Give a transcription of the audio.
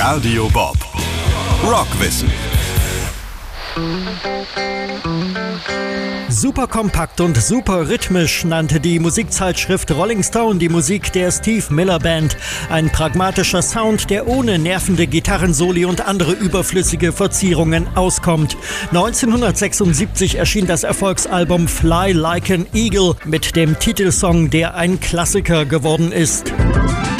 Radio Bob. Rockwissen. Super kompakt und super rhythmisch nannte die Musikzeitschrift Rolling Stone die Musik der Steve Miller Band. Ein pragmatischer Sound, der ohne nervende Gitarrensoli und andere überflüssige Verzierungen auskommt. 1976 erschien das Erfolgsalbum Fly Like an Eagle mit dem Titelsong, der ein Klassiker geworden ist.